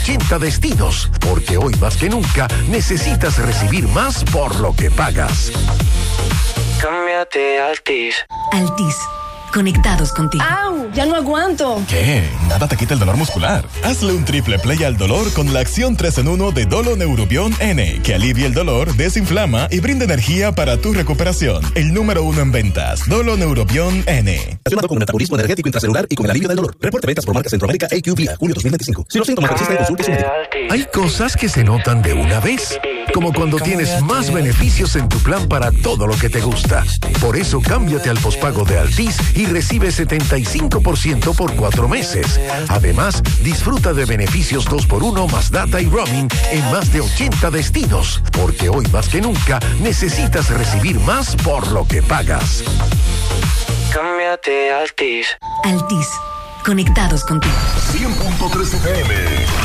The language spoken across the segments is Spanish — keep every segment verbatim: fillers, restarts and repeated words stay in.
ochenta destinos, porque hoy más que nunca necesitas recibir más por lo que pagas. Cámbiate a Altis. Altis. Conectados contigo. ¡Au! Ya no aguanto. ¿Qué? Nada te quita el dolor muscular. Hazle un triple play al dolor con la acción tres en uno de Dolo Neurobion N, que alivia el dolor, desinflama y brinda energía para tu recuperación. El número uno en ventas. Dolo Neurobion N. Relacionado con el metabolismo energético intracelular y con el alivio del dolor. Reporte ventas por marca Centroamérica A Q Vía, julio dos mil veinticinco. Si los síntomas persisten, consulte su médico. Hay cosas que se notan de una vez, como cuando tienes más beneficios en tu plan para todo lo que te gusta. Por eso cámbiate al pospago de Altis y recibe setenta y cinco por ciento por cuatro meses. Además, disfruta de beneficios dos por uno más data y roaming en más de ochenta destinos, porque hoy más que nunca necesitas recibir más por lo que pagas. Cámbiate a Altis. Altis. Conectados contigo. cien punto tres F M.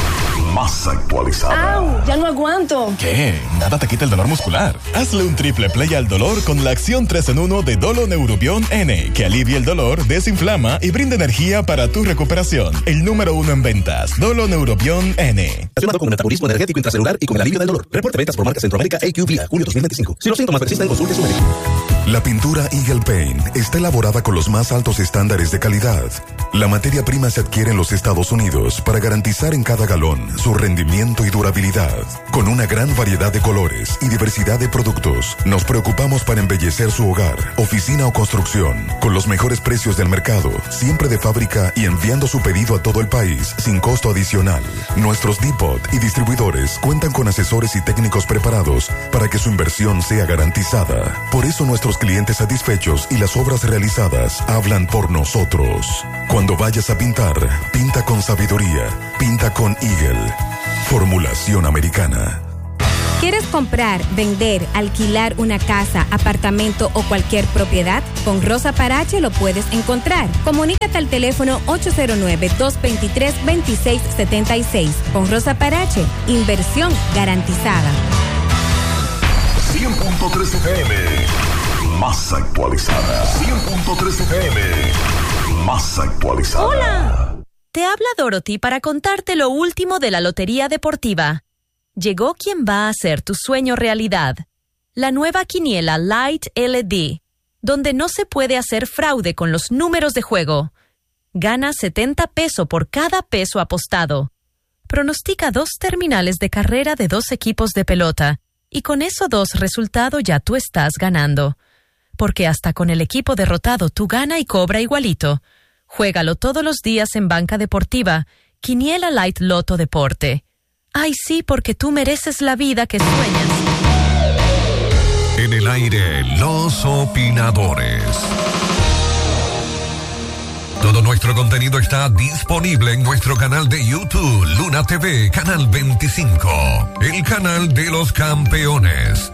Más actualizada. ¡Au! Ya no aguanto. ¿Qué? Nada te quita el dolor muscular. Hazle un triple play al dolor con la acción tres en uno de Dolo Neurobion N, que alivia el dolor, desinflama y brinda energía para tu recuperación. El número uno en ventas. Dolo Neurobion N. Relacionado con el metabolismo energético intracelular y con el alivio del dolor. Reporte ventas por marca Centroamérica A Q Vía, julio dos mil veinticinco. Si los síntomas persisten, consulte su médico. La pintura Eagle Paint está elaborada con los más altos estándares de calidad. La materia prima se adquiere en los Estados Unidos para garantizar en cada galón su rendimiento y durabilidad. Con una gran variedad de colores y diversidad de productos, nos preocupamos para embellecer su hogar, oficina o construcción, con los mejores precios del mercado, siempre de fábrica y enviando su pedido a todo el país sin costo adicional. Nuestros depot y distribuidores cuentan con asesores y técnicos preparados para que su inversión sea garantizada. Por eso nuestros clientes satisfechos y las obras realizadas hablan por nosotros. Cuando vayas a pintar, pinta con sabiduría, pinta con Eagle. Formulación americana. ¿Quieres comprar, vender, alquilar una casa, apartamento o cualquier propiedad? Con Rosa Parache lo puedes encontrar. Comunícate al teléfono ocho cero nueve, dos dos tres, dos seis siete seis. Con Rosa Parache, inversión garantizada. cien punto tres F M. Más actualizada. cien punto tres F M. Más actualizada. ¡Hola! Te habla Dorothy para contarte lo último de la Lotería Deportiva. Llegó quien va a hacer tu sueño realidad. La nueva quiniela Light L E D, donde no se puede hacer fraude con los números de juego. Gana setenta pesos por cada peso apostado. Pronostica dos terminales de carrera de dos equipos de pelota, y con esos dos resultados ya tú estás ganando. Porque hasta con el equipo derrotado tú gana y cobra igualito. Juégalo todos los días en Banca Deportiva, Quiniela Light Loto Deporte. Ay, sí, porque tú mereces la vida que sueñas. En el aire, los opinadores. Todo nuestro contenido está disponible en nuestro canal de YouTube, Luna T V, Canal veinticinco, el canal de los campeones.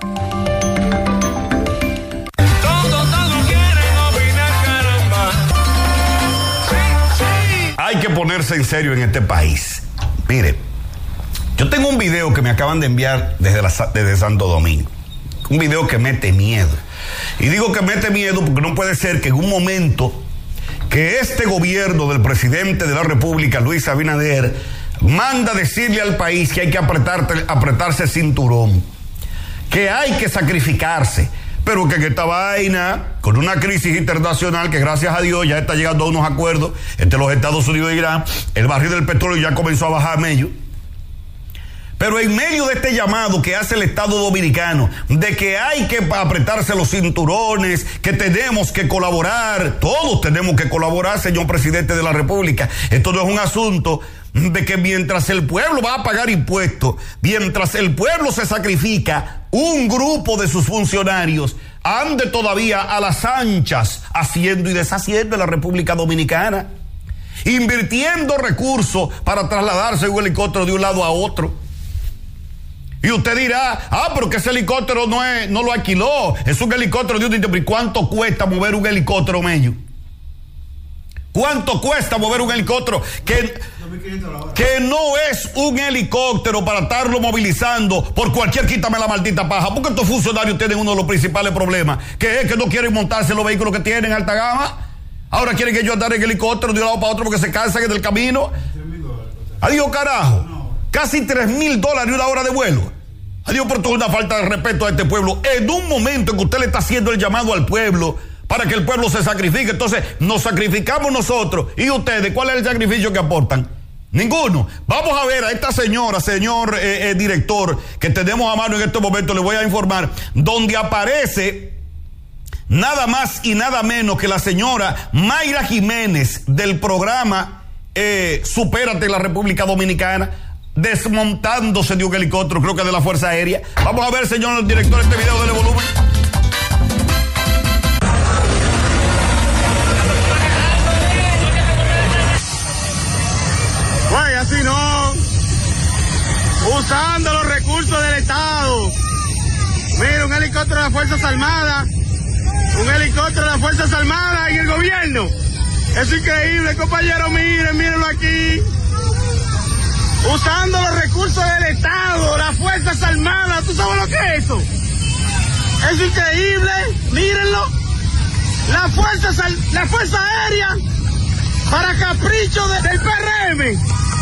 Hay que ponerse en serio en este país. Mire, yo tengo un video que me acaban de enviar desde, la, desde Santo Domingo. Un video que mete miedo. Y digo que mete miedo porque no puede ser que en un momento que este gobierno del presidente de la República, Luis Abinader, manda decirle al país que hay que apretarte, apretarse el cinturón, que hay que sacrificarse, pero que en esta vaina, con una crisis internacional que gracias a Dios ya está llegando a unos acuerdos entre los Estados Unidos e Irán, el barril del petróleo ya comenzó a bajar medio. Pero en medio de este llamado que hace el Estado Dominicano, de que hay que apretarse los cinturones, que tenemos que colaborar, todos tenemos que colaborar, señor presidente de la República. Esto no es un asunto de que mientras el pueblo va a pagar impuestos, mientras el pueblo se sacrifica, un grupo de sus funcionarios ande todavía a las anchas haciendo y deshaciendo en la República Dominicana, invirtiendo recursos para trasladarse un helicóptero de un lado a otro. Y usted dirá, ah, pero que ese helicóptero no es, no lo alquiló, es un helicóptero de un intérprete. ¿Cuánto cuesta mover un helicóptero, Mello? ¿Cuánto cuesta mover un helicóptero? Que, que no es un helicóptero para estarlo movilizando por cualquier quítame la maldita paja. Porque estos funcionarios tienen uno de los principales problemas, que es que no quieren montarse en los vehículos que tienen alta gama. Ahora quieren que yo andar en helicóptero de un lado para otro porque se cansan en el camino. Adiós, carajo. Casi tres mil dólares una hora de vuelo. Adiós, por toda una falta de respeto a este pueblo. En un momento en que usted le está haciendo el llamado al pueblo para que el pueblo se sacrifique, entonces nos sacrificamos nosotros. ¿Y ustedes cuál es el sacrificio que aportan? Ninguno. Vamos a ver a esta señora, señor eh, eh, director, que tenemos a mano en este momento, le voy a informar, donde aparece nada más y nada menos que la señora Mayra Jiménez del programa eh, Supérate en la República Dominicana, desmontándose de un helicóptero, creo que de la Fuerza Aérea. Vamos a ver, señor director, este video, dele volumen. Güey, así no. Usando los recursos del Estado. Mira, un helicóptero de las Fuerzas Armadas. Un helicóptero de las Fuerzas Armadas y el gobierno. Es increíble, compañeros. Miren, mírenlo aquí. Usando los recursos del Estado, las Fuerzas Armadas. ¿Tú sabes lo que es eso? Es increíble. Mírenlo. La Fuerza, la fuerza Aérea para capricho de, del P R M.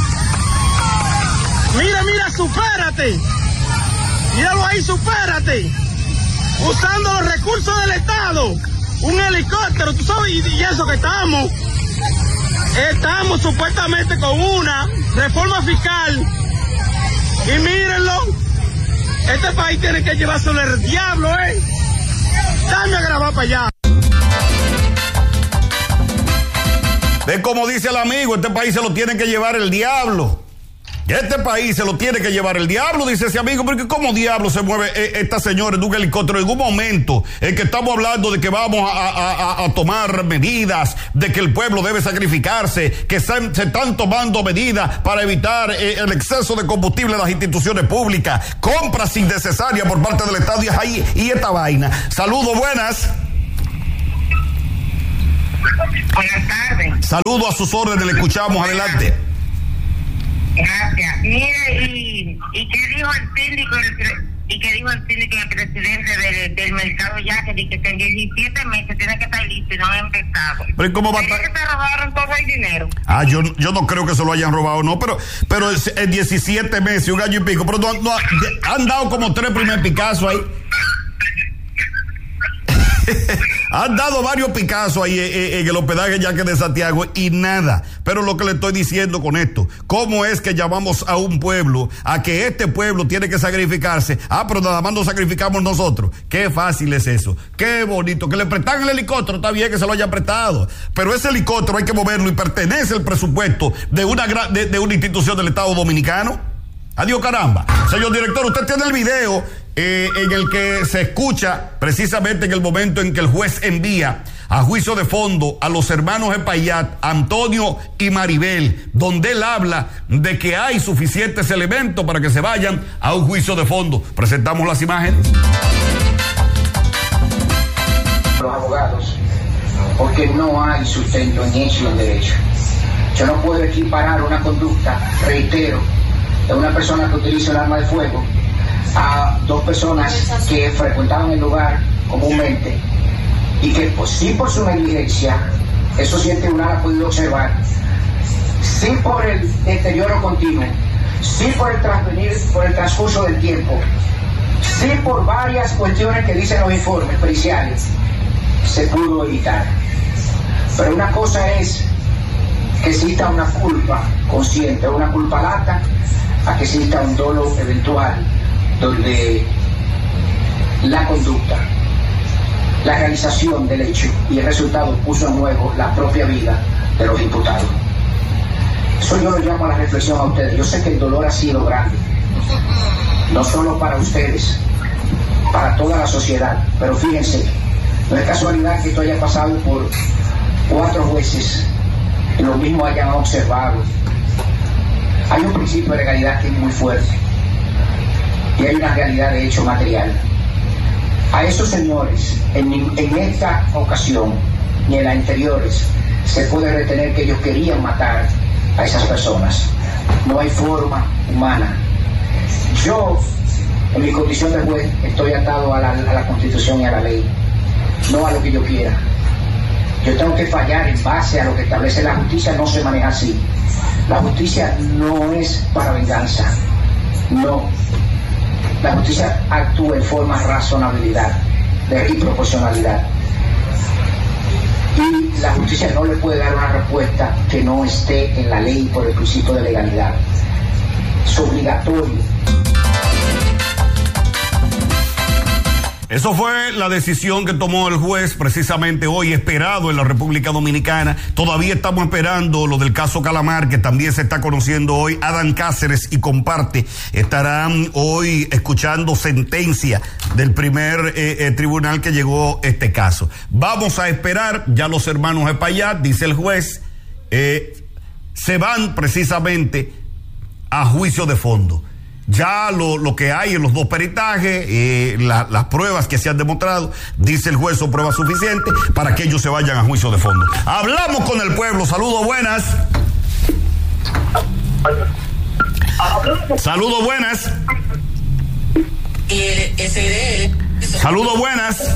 Mira, mira, supérate. Míralo ahí, supérate. Usando los recursos del Estado. Un helicóptero, tú sabes, y, y eso que estamos. Estamos supuestamente con una reforma fiscal. Y mírenlo. Este país tiene que llevárselo el diablo, ¿eh? Dame a grabar para allá. Ve como dice el amigo, este país se lo tiene que llevar el diablo. Este país se lo tiene que llevar el diablo, dice ese amigo, porque ¿cómo diablo se mueve esta señora en un helicóptero en un momento en que estamos hablando de que vamos a, a, a tomar medidas, de que el pueblo debe sacrificarse, que se, se están tomando medidas para evitar eh, el exceso de combustible en las instituciones públicas, compras innecesarias por parte del Estado y, ahí, y esta vaina? Saludos, buenas. Buenas tardes. Saludo a sus órdenes, le escuchamos, adelante. Gracias. Mire, y, y qué dijo el síndico, el, y qué dijo el síndico, el presidente del, del mercado ya, que dice que en diecisiete meses tiene que estar listo y no ha empezado. Pero ¿cómo va a estar? Que se robaron todo el dinero. Ah, yo, yo no creo que se lo hayan robado, no, pero, pero en diecisiete meses, un año y pico, pero no, no han dado como tres primer Picasso ahí. Han dado varios Picasso ahí en, en el hospedaje ya que de Santiago y nada. Pero lo que le estoy diciendo con esto, ¿cómo es que llamamos a un pueblo a que este pueblo tiene que sacrificarse? Ah, pero nada más nos sacrificamos nosotros. Qué fácil es eso. Qué bonito. Que le prestan el helicóptero, está bien que se lo hayan prestado, pero ese helicóptero hay que moverlo y pertenece al presupuesto de una, de, de una institución del Estado Dominicano. Adiós, caramba. Señor director, usted tiene el video eh, en el que se escucha precisamente en el momento en que el juez envía a juicio de fondo a los hermanos Epayat, Antonio y Maribel, donde él habla de que hay suficientes elementos para que se vayan a un juicio de fondo. Presentamos las imágenes. Los abogados, porque no hay sustento en hecho y en derecho. Yo no puedo equiparar una conducta, reitero, de una persona que utiliza un arma de fuego a dos personas que frecuentaban el lugar comúnmente y que pues, sí por su negligencia, eso sí el tribunal ha podido observar, sí por el deterioro continuo, sí por el transvenir, por el transcurso del tiempo, sí por varias cuestiones que dicen los informes periciales, se pudo evitar. Pero una cosa es que exista una culpa consciente, una culpa lata, a que exista un dolo eventual donde la conducta, la realización del hecho y el resultado puso en juego la propia vida de los imputados. Eso yo lo llamo a la reflexión a ustedes. Yo sé que el dolor ha sido grande, no solo para ustedes, para toda la sociedad, pero fíjense, no es casualidad que esto haya pasado por cuatro jueces y lo mismo hayan observado. Hay un principio de legalidad que es muy fuerte y hay una realidad de hecho material. A esos señores, en, en esta ocasión ni en las anteriores, se puede retener que ellos querían matar a esas personas. No hay forma humana. Yo, en mi condición de juez, estoy atado a la, a la Constitución y a la ley, no a lo que yo quiera. Yo tengo que fallar en base a lo que establece la justicia, no se maneja así. La justicia no es para venganza, no. La justicia actúa en forma de razonabilidad de, y proporcionalidad. Y la justicia no le puede dar una respuesta que no esté en la ley por el principio de legalidad. Es obligatorio. Eso fue la decisión que tomó el juez precisamente hoy, esperado en la República Dominicana. Todavía estamos esperando lo del caso Calamar, que también se está conociendo hoy. Adán Cáceres y Comparte estarán hoy escuchando sentencia del primer eh, eh, tribunal que llegó este caso. Vamos a esperar, ya los hermanos Espaillat, dice el juez, eh, se van precisamente a juicio de fondo. Ya lo, lo que hay en los dos peritajes, eh, la, las pruebas que se han demostrado, dice el juez, son pruebas suficientes para que ellos se vayan a juicio de fondo. Hablamos con el pueblo. Saludos, buenas. Saludos, buenas. Saludos, buenas.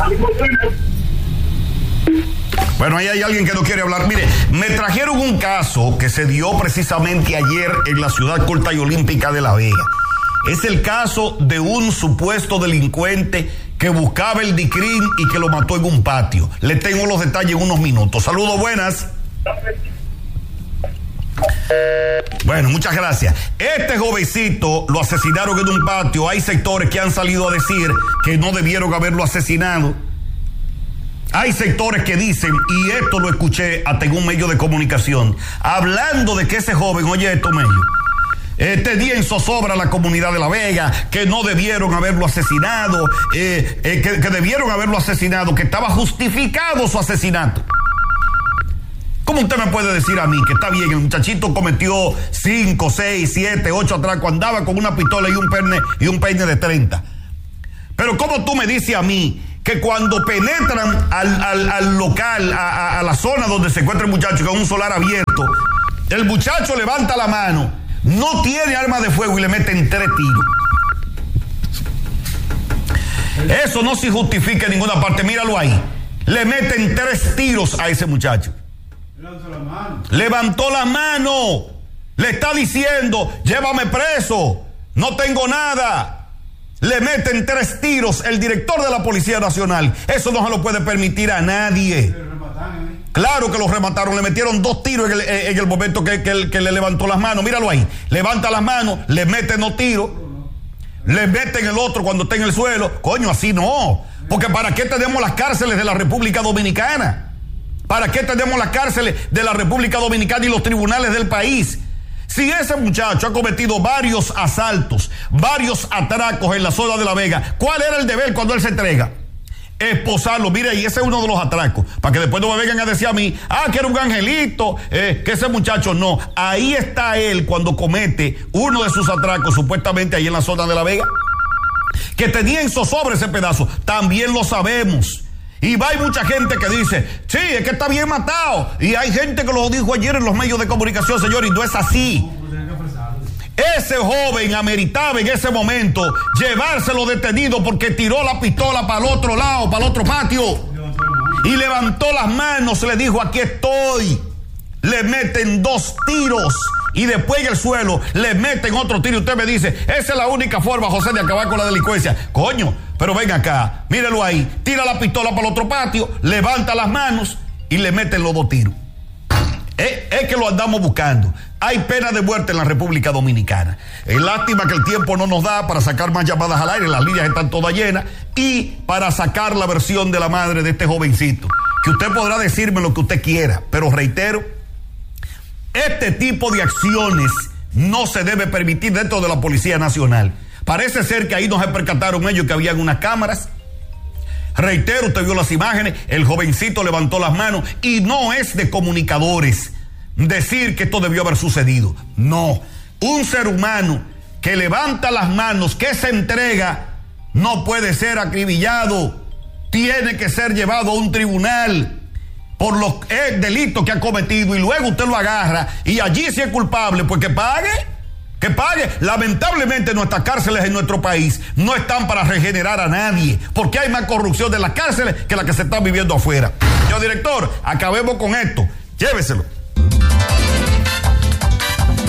Bueno, ahí hay alguien que no quiere hablar. Mire, me trajeron un caso que se dio precisamente ayer en la ciudad culta y olímpica de La Vega. Es el caso de un supuesto delincuente que buscaba el DICRIM y que lo mató en un patio. Le tengo los detalles en unos minutos. Saludos, buenas. Bueno, muchas gracias. Este jovencito lo asesinaron en un patio. Hay sectores que han salido a decir que no debieron haberlo asesinado. Hay sectores que dicen, y esto lo escuché hasta en un medio de comunicación, hablando de que ese joven, oye esto, medio, eh, tenía en zozobra a la comunidad de La Vega, que no debieron haberlo asesinado, eh, eh, que, que debieron haberlo asesinado, que estaba justificado su asesinato. ¿Cómo usted me puede decir a mí que está bien, el muchachito cometió cinco, seis, siete, ocho atracos, andaba con una pistola y un peine, y un peine de treinta? Pero ¿cómo tú me dices a mí que cuando penetran al, al, al local, a, a, a la zona donde se encuentra el muchacho, con un solar abierto, el muchacho levanta la mano, no tiene arma de fuego y le meten tres tiros? Eso no se justifica en ninguna parte. Míralo ahí. Le meten tres tiros a ese muchacho. Levantó la mano. Levantó la mano. Le está diciendo, llévame preso, no tengo nada. Le meten tres tiros el director de la Policía Nacional. Eso no se lo puede permitir a nadie. Claro que lo remataron, le metieron dos tiros en el, en el momento que, que, que le levantó las manos. Míralo ahí, levanta las manos, le meten dos tiros, le meten el otro cuando está en el suelo. Coño, así no, porque ¿para qué tenemos las cárceles de la República Dominicana? ¿Para qué tenemos las cárceles de la República Dominicana y los tribunales del país? Si ese muchacho ha cometido varios asaltos, varios atracos en la zona de La Vega, ¿cuál era el deber cuando él se entrega? Esposarlo. Mire, y ese es uno de los atracos, para que después no me vengan a decir a mí, ah, que era un angelito, eh, que ese muchacho no. Ahí está él cuando comete uno de sus atracos, supuestamente ahí en la zona de La Vega, que tenía en zozobra ese pedazo. También lo sabemos. Y va, hay mucha gente que dice, sí, es que está bien matado. Y hay gente que lo dijo ayer en los medios de comunicación, señor, y no es así. Ese joven ameritaba en ese momento llevárselo detenido porque tiró la pistola para el otro lado, para el otro patio. Y levantó las manos, le dijo, aquí estoy. Le meten dos tiros. Y después en el suelo le meten otro tiro. Y usted me dice, esa es la única forma, José, de acabar con la delincuencia. Coño, pero ven acá, míralo ahí. Tira la pistola para el otro patio, levanta las manos y le meten los dos tiros. Es, es que lo andamos buscando. Hay pena de muerte en la República Dominicana. Es lástima que el tiempo no nos da para sacar más llamadas al aire. Las líneas están todas llenas. Y para sacar la versión de la madre de este jovencito. Que usted podrá decirme lo que usted quiera, pero reitero, este tipo de acciones no se debe permitir dentro de la Policía Nacional. Parece ser que ahí no se percataron ellos que habían unas cámaras. Reitero, usted vio las imágenes, el jovencito levantó las manos y no es de comunicadores decir que esto debió haber sucedido. No, un ser humano que levanta las manos, que se entrega, no puede ser acribillado, tiene que ser llevado a un tribunal por los eh, delitos que ha cometido y luego usted lo agarra y allí si es culpable, pues que pague, que pague. Lamentablemente nuestras cárceles en nuestro país no están para regenerar a nadie, porque hay más corrupción de las cárceles que la que se está viviendo afuera. Señor director, acabemos con esto, lléveselo.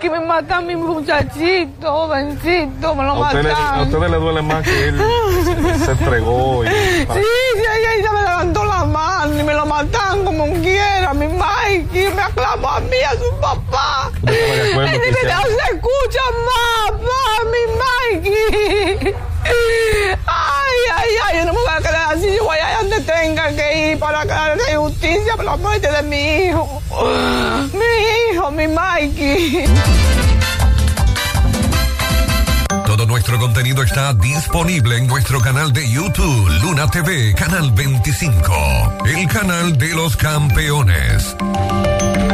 Mikey, me matan a mi muchachito, jovencito, me lo a matan. ustedes, a ustedes les duele más que él se entregó. Y para... Sí, sí, ella, ella me levantó la mano y me lo matan como quiera, mi Mikey, me aclamó a mí, a su papá. El video se escucha más, pa, mi Mikey. Ay, ay, ay, yo no me voy a quedar así, yo voy allá donde tenga que ir para crear justicia por la muerte de mi hijo. Mi hijo, mi Mikey. Todo nuestro contenido está disponible en nuestro canal de YouTube, Luna T V, Canal veinticinco, el canal de los campeones.